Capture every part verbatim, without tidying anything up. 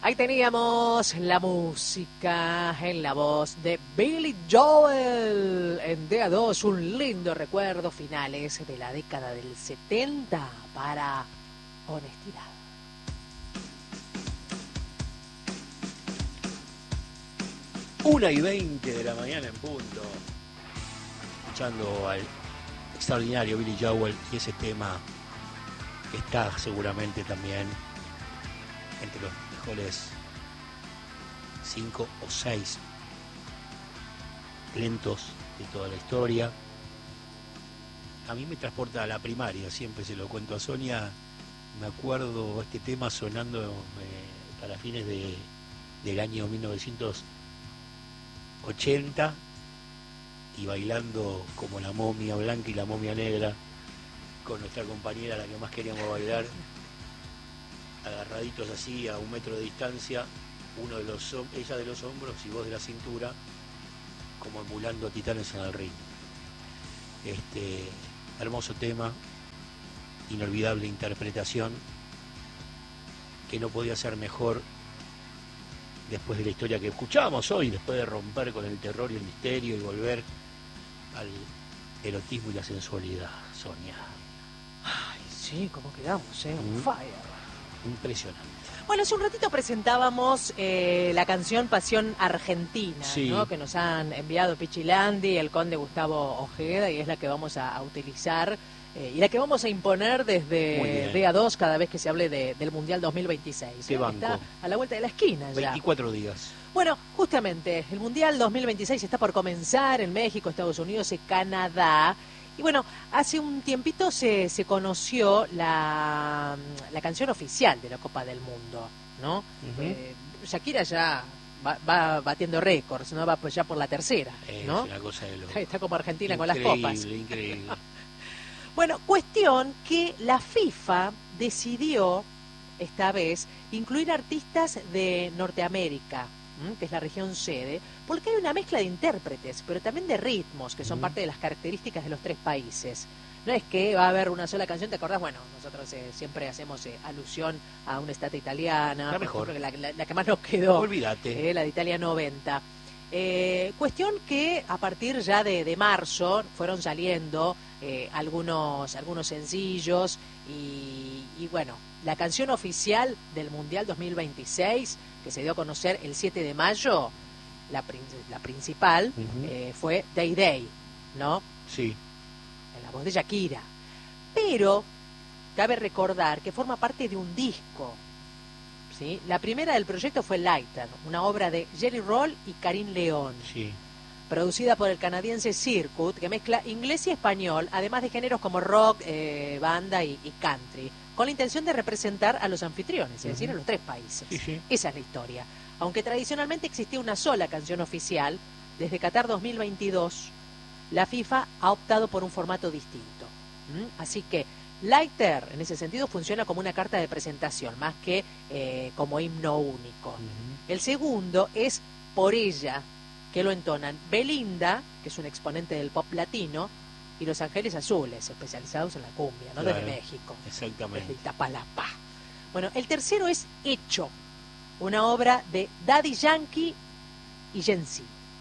Ahí teníamos la música en la voz de Billy Joel en D A dos, un lindo recuerdo, finales de la década del setenta para Honestidad. Una y veinte de la mañana en punto, escuchando al extraordinario Billy Joel y ese tema que está seguramente también entre los mejores cinco o seis lentos de toda la historia. A mí me transporta a la primaria, siempre se lo cuento a Sonia. Me acuerdo este tema sonando eh, para fines de, del año mil novecientos ochenta y bailando como la momia blanca y la momia negra con nuestra compañera, la que más queríamos bailar, agarraditos así a un metro de distancia, uno de los ella de los hombros y vos de la cintura, como emulando a Titanes en el ring. Este hermoso tema, inolvidable interpretación, que no podía ser mejor después de la historia que escuchamos hoy, después de romper con el terror y el misterio y volver al erotismo y la sensualidad, Sonia. Ay, sí, ¿cómo quedamos, eh? On Mm. fire. Impresionante. Bueno, hace un ratito presentábamos eh, la canción Pasión Argentina, Sí. ¿no? Que nos han enviado Pichilandi, el conde Gustavo Ojeda, y es la que vamos a, a utilizar eh, y la que vamos a imponer Muy desde bien. D A dos cada vez que se hable de, del Mundial dos mil veintiséis. Qué ¿eh? banco. Está a la vuelta de la esquina ya. veinticuatro días. Bueno, justamente, el Mundial dos mil veintiséis está por comenzar en México, Estados Unidos y Canadá. Y bueno, hace un tiempito se, se conoció la, la canción oficial de la Copa del Mundo, ¿no? Ujú. eh, Shakira ya va, va batiendo récords, ¿no? Va pues ya por la tercera, Es ¿no? una cosa de loco. Está como Argentina con las copas. Increíble, increíble. Bueno, cuestión que la FIFA decidió esta vez incluir artistas de Norteamérica, ¿m? que es la región sede, porque hay una mezcla de intérpretes, pero también de ritmos, que son Ujú. parte de las características de los tres países. No es que va a haber una sola canción, ¿te acordás? Bueno, nosotros eh, siempre hacemos eh, alusión a una estata italiana, La por mejor. ejemplo, que la, la- la que más nos quedó. Olvídate. Eh, la de Italia noventa. Eh, cuestión que a partir ya de, de marzo fueron saliendo eh, algunos, algunos sencillos y, y bueno, la canción oficial del Mundial dos mil veintiséis, que se dio a conocer el siete de mayo, la, prin- la principal, Ujú. eh, fue Day Day, ¿no? Sí. En la voz de Shakira. Pero cabe recordar que forma parte de un disco. ¿Sí? La primera del proyecto fue Lighter, una obra de Jelly Roll y Karim León, Sí. producida por el canadiense Circuit, que mezcla inglés y español, además de géneros como rock, eh, banda y, y country, con la intención de representar a los anfitriones, es decir, a Ujú. los tres países. Sí, sí. Esa es la historia. Aunque tradicionalmente existía una sola canción oficial, desde Qatar dos mil veintidós, la FIFA ha optado por un formato distinto. ¿Mm? Así que Lighter, en ese sentido, funciona como una carta de presentación, más que eh, como himno único. Ujú. El segundo es Por Ella, que lo entonan Belinda, que es un exponente del pop latino, y Los Ángeles Azules, especializados en la cumbia, ¿no? Claro. Desde México, desde Exactamente. Iztapalapa. Bueno, el tercero es Hecho, una obra de Daddy Yankee y Jensi.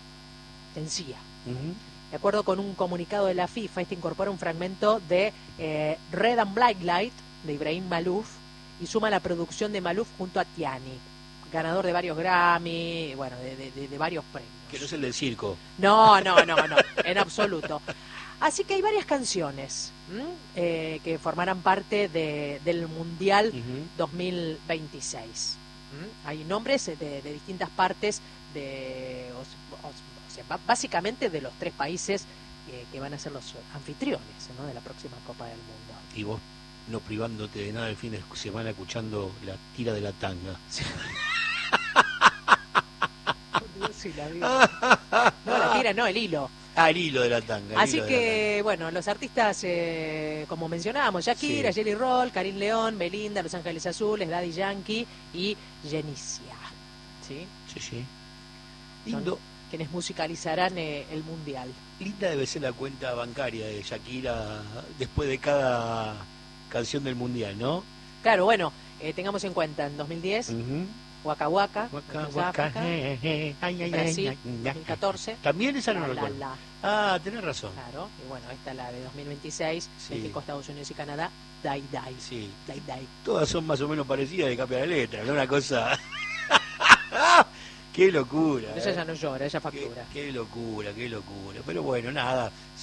Gencia. Ujú. De acuerdo con un comunicado de la FIFA, este incorpora un fragmento de eh, Red and Black Light de Ibrahim Malouf y suma la producción de Malouf junto a Tiani, ganador de varios Grammy, bueno, de, de- de- de varios premios. Que no es el del circo. No, no, no, no, en absoluto. Así que hay varias canciones ¿m? Eh, que formarán parte de- del Mundial Ujú. dos mil veintiséis. ¿m? Hay nombres de, de distintas partes de, o, o- o sea, ba- básicamente de los tres países eh, que van a ser los anfitriones, ¿no? de la próxima Copa del Mundo. Y vos no privándote de nada el fin de semana escuchando la tira de la tanga. Por Dios, sí, la vida. No, la tira, no, el hilo. Ah, el hilo de la tanga. el Así hilo de la que, bueno, los artistas, eh, como mencionábamos, Shakira, Sí. Jelly Roll, Karim León, Belinda, Los Ángeles Azules, Daddy Yankee y Jenicia. ¿Sí? tanga. Sí, sí. Son Lindo. quienes musicalizarán eh, el Mundial. Linda debe ser la cuenta bancaria de Shakira después de cada canción del mundial, ¿no? Claro, bueno, eh, tengamos en cuenta, en dos mil diez Ujú. Waka Waka, Waka, después waka, África, eh, eh, ay, ay, Brasil, ay, ay, ay. dos mil catorce. También esa no La, lo la, recuerdo. la. Ah, tenés razón. Claro, y bueno, esta es la de dos mil veintiséis, Sí. México, Estados Unidos y Canadá, Dai Dai. Sí. Dai Dai. Todas son más o menos parecidas de cambia la letra, ¿no? Una cosa... ¡Qué locura! Ella ¿eh? ya no llora, ella Qué, factura. qué locura, qué locura. Pero bueno, nada,